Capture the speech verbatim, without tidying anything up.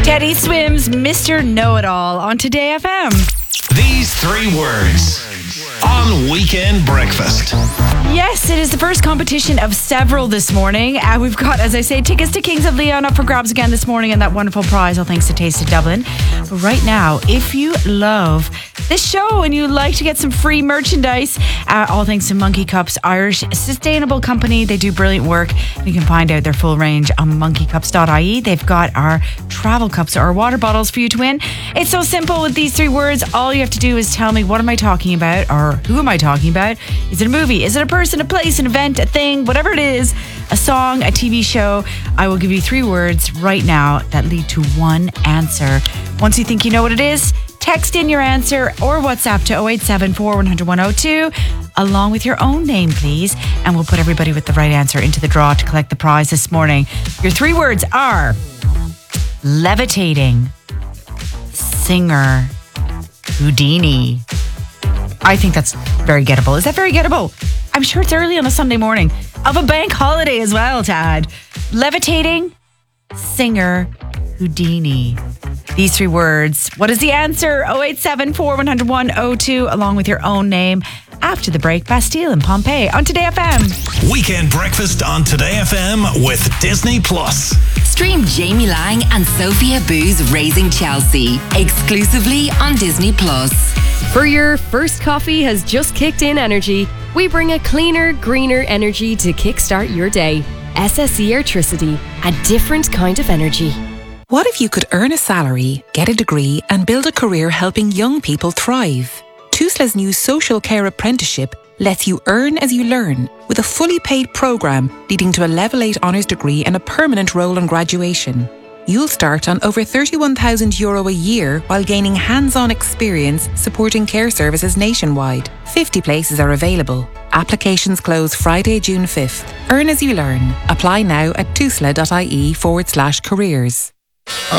Teddy Swims, Mister Know-It-All on Today F M. These three words on Weekend Breakfast. Yes, it is the first competition of several this morning. Uh, we've got, as I say, tickets to Kings of Leon up for grabs again this morning, and that wonderful prize, all thanks to Taste of Dublin. But right now, if you love this show and you like to get some free merchandise, uh, all thanks to Monkey Cups, Irish sustainable company. They do brilliant work. You can find out their full range on monkey cups dot I E. They've got our travel cups or our water bottles for you to win. It's so simple with these three words. All you have to do is tell me, what am I talking about, or who am I talking about? Is it a movie? Is it a person, a place, an event, a thing, whatever it is, a song, a T V show? I will give you three words right now that lead to one answer. Once you think you know what it is, text in your answer or WhatsApp to oh eight seven four, one hundred, one oh two along with your own name, please, and we'll put everybody with the right answer into the draw to collect the prize this morning. Your three words are levitating, singer, Houdini. I think that's very gettable. Is that very gettable? I'm sure it's early on a Sunday morning of a bank holiday as well to add. Levitating, singer, Houdini. These three words. What is the answer? oh eight seven four, one hundred, one oh two along with your own name. After the break, Bastille and Pompeii on Today F M. Weekend Breakfast on Today F M with Disney Plus. Stream Jamie Lang and Sophia Boo's Raising Chelsea exclusively on Disney Plus. For your first coffee has just kicked in energy, we bring a cleaner, greener energy to kickstart your day. S S E Airtricity, a different kind of energy. What if you could earn a salary, get a degree and build a career helping young people thrive? Tusla's new social care apprenticeship lets you earn as you learn with a fully paid programme leading to a level eight honours degree and a permanent role on graduation. You'll start on over thirty-one thousand euro a year while gaining hands-on experience supporting care services nationwide. fifty places are available. Applications close Friday, June fifth. Earn as you learn. Apply now at tusla.ie forward slash careers.